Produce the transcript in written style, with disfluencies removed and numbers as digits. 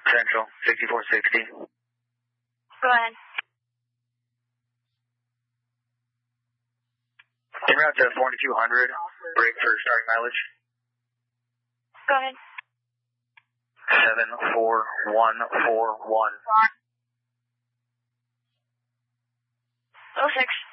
Central, 6460. Go ahead. En route to 4200, break for starting mileage. Go ahead. 74141. 06.